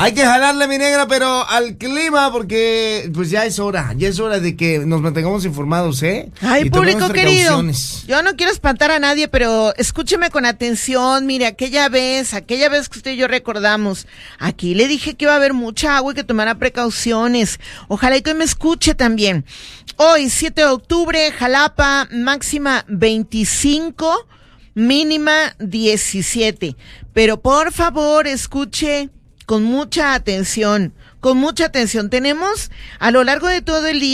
Hay que jalarle, mi negra, pero al clima, porque pues ya es hora de que nos mantengamos informados, ¿eh? Ay, y público querido, yo no quiero espantar a nadie, pero escúcheme con atención. Mire, aquella vez que usted y yo recordamos, aquí le dije que iba a haber mucha agua y que tomara precauciones. Ojalá y que me escuche también. Hoy, 7 de octubre, Jalapa, máxima 25, mínima 17. Pero por favor, escuche con mucha atención. Tenemos a lo largo de todo el día